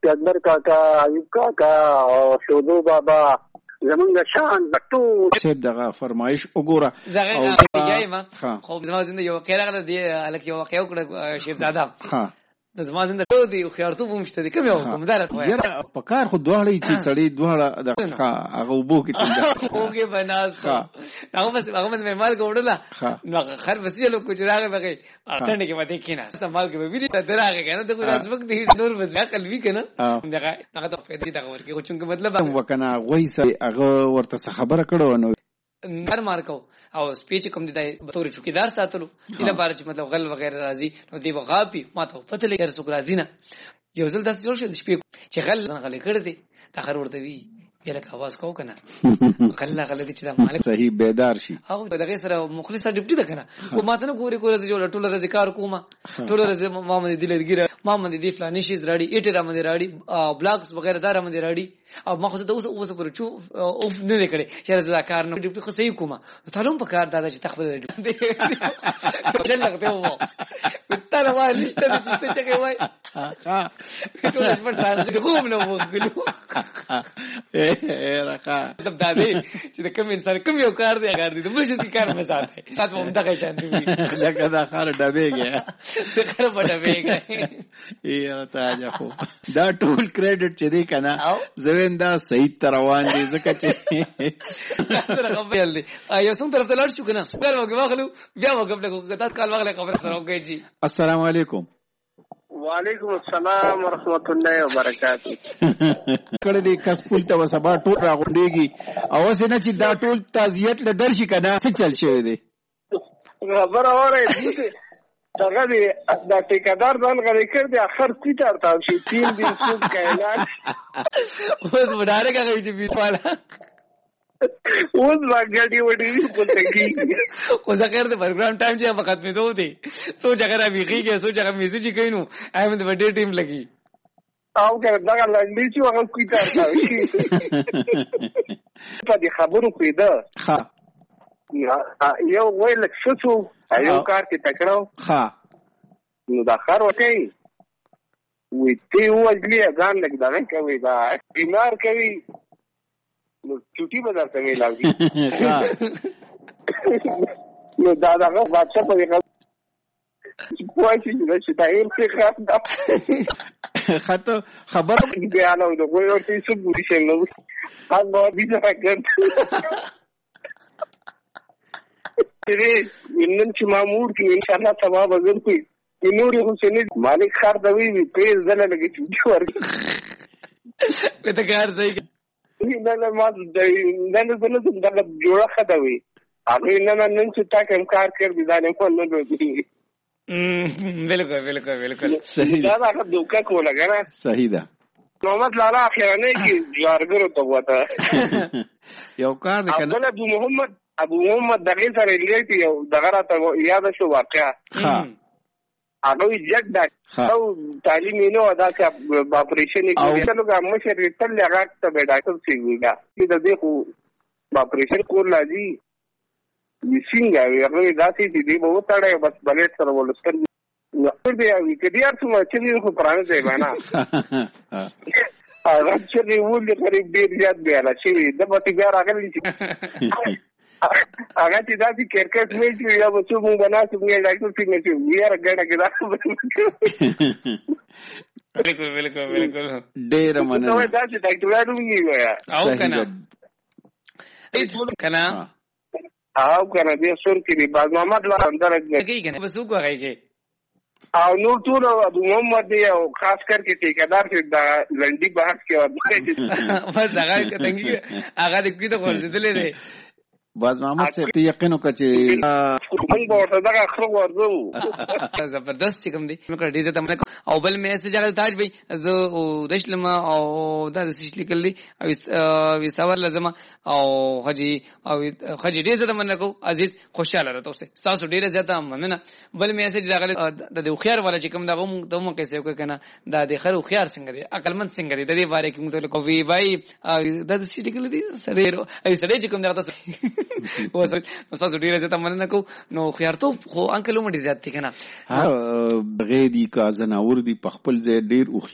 اکبر کاکا، ایوب کاکا او شودو بابا زمونږ شان ټول صاحب دغه فرمایش وګوره زغه یایم خو زما زنده یو خیرغه دی الک یو واقعو کړه شیرزاده ها زما زنده ټول دی خیارتو بومشته دی کوم یو کومدار یاره په کار خو دوه چې سړی دوه د هغه وبو کې څنګه اوګه بناس هغه بس هغه مې مال ګوړله نو خر بسیلو کوجراغه بغي اټنډ کې مته کینا استعمال کې ویلي ته دراغه کنه ته خو ځمک دی نور بس عقل وی کنه دغه ته فائدې دغه ورکی خو چې مطلب وکنه غوي سي هغه ورته خبره کړو نو نر مارکو او سپیچ کوم دی بطور چوکیدار ساتلو دله بار چې مطلب غل وغیرہ راځي نو دی وغاپی ماته پته لګر سو راځي نه یو ځل داس جوړ شو د شپې چې غل کړ دی تاخر ورته وی یله आवाज کو کنه غل دي چې دا مالک صحیح بیدار شي او دغه سره مخلص ډیپټي ده کنه کو ماته نه ګوري کوله جوړ ټوله ذکر کومه ټوله محمد دلرګیره محمد دی فلانی شي زراړي اټه را مده راړي بلاکس وغیرہ دار مده راړي او مخه ته اوس پر چو اوف نه کړي چې دا کار نه ډیپټي خو صحیح کومه تعلم په کار دادا چې تخبل دی جل لګته وو تر وای نشته چې څه کوي ټول په تاسو کوم نه وګلو راکا مطلب دا دی چې د کوم انسان کوم یو کار دی د مشهدي کار نه ساتي تاسو هم دغه شان دی لکه دا خار ډبېږي د خر په ډبېږي یاره تاجه خو دا ټول کریډټ چې دی کنه زویندا صحیح روان دي ځکه چې سره خبر دی یو څنګه طرف ته لاړ شو کنه کار وګواخلو بیا وګبل تاسو کال وغله خبر سره وګی جی السلام علیکم وعلیکم السلام ورحمت الله وبرکاتہ کله دې کس پولته وسبا ټول راغونډيږي او سينه چې دا ټول تعزیت له درشي کنه څه چل شوی دی خبر اوره دې څنګه دې دا ټیکادار ځان غړي کړ دې اخر کیټر تا شي 3 دن څوک کایلان اوس وډاره کوي چې بیتواله اوس واګړی وډی په تګي خو ځکه د پروګرام ټایم چې وخت می دوه دی سوچ اگر ابيږي سوچ اگر میسج کینو احمد وډی ټیم لګي او کړه دا لنډی چې هغه کیټر تا شي په دې خبرو پیدا ها یو ویل څه یو کار کې تکړه ها نو دا خار وکي وي تی وځلې ځان لګ دا کوي دا بیمار کوي نو چوټي بدل کوي لاږي نو دا واټس اپ په پوه شي چې دا یې څه خاطر خاطر خبر بیا نو د کوی ورته څه ګوري څنګه هغه به دې څنګه نن چې مامور کې ان شاء الله ثواب اگر کوي نوري حسیني مالک خار دوی پیز دل لګي چې ورګي په کار ځای نه ما نن دا جوړه خدوي هغه نن چې تا کوم کار کړی دا نه په نن ورځي بالکل صحیح دا هغه دوکا کوله کنه صحیح ده محمد لالا اخیرانه کې جوارګرو ته وته یو کار دی کنه ابو محمد دغه سره لیکي یو دغه راته یاد شو واقعا هغه جګ دا او تعلیم نو ادا چې اپریشن کوي نو کوم مشر تل هغه ته به ډاکټر سی ویلا چې د دې خو اپریشن کول لازم څنګه هغه داسې دي به وتاړي بس بلټ سره ولستر نو دې وی کډی ارڅ مو چې خو پرانه دی معنا هغه چې ولې قریب ډیر زیات دی لا چې د بټیګار راغلی چې هغه چې داسې کرکټ میچ وي یا به څوک مونږ بناسو مونږ ډاکټر څنګه چې ویاره ګڼه کې دا بالکل ډېره مننه نو دا چې ډاکټرانو مونږ ویا او کنه او کنه دې سور کې دی باز محمد لا اندر کې کنه بس وګورئ کې او نو ټول ابو محمد دی او خاص کر کې ټیکادار چې دا لنډي بحث کې ورته بس هغه څنګه هغه د کیته ورزيدلې دی باز محمد صاحب ته یقین وکړه چې موږ به ورته دغه خرو ورځو زبردست چې کوم دی مکه ډیزه ته او بل میسج هغه تاج بھائی زه دشلم او دا د سیش لیکل دي او وساور لازم او حجي ډیزه ته منکو عزیز خوشاله راته اوسه تاسو ډیره زیاته مننه بل میسج راغلی د خوخيار والا چې کوم دا موږ کیسه وکړه کنه دا د خرو خوخيار څنګه دی عقلمند څنګه دی د دې باره کې موږ ته کوي بھائی دا د سیش لیکل دي سره ای سره چې کوم دا تاسو وسه تاسو ډیره زیاته مننه کو نو خيارته خو انکل مو ډیر زیات دي کنه ها بغیر دي کا زناور دي په خپل ځای ډیر